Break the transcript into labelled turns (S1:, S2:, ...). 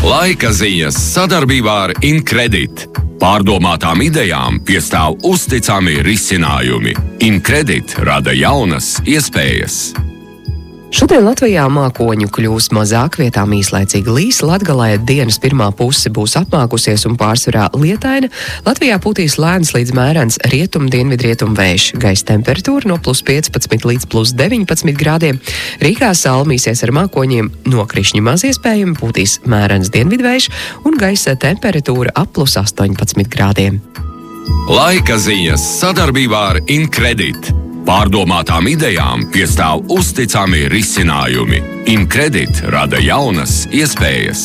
S1: Laika ziņas sadarbībā ar Incredit. Pārdomātām idejām piestāv uzticami risinājumi. Incredit rada jaunas iespējas.
S2: Šodien Latvijā mākoņu kļūs mazāk, vietām īslaicīgi līs. Latgalē dienas pirmā puse būs apmākusies un pārsvarā lietaina. Latvijā pūtīs lēns līdz mērens rietum-dienvidrietum vējš. Gaisa temperatūra no +15 līdz +19 grādiem. Rīgā salmīsies ar mākoņiem, nokrišņi maz iespējami, pūtīs mērens dienvidvējš un gaisa temperatūra ap +18 grādiem.
S1: Laika ziņas sadarbībā ar Incredit. Pārdomātām idejām piestāv uzticami risinājumi. Incredit rada jaunas iespējas.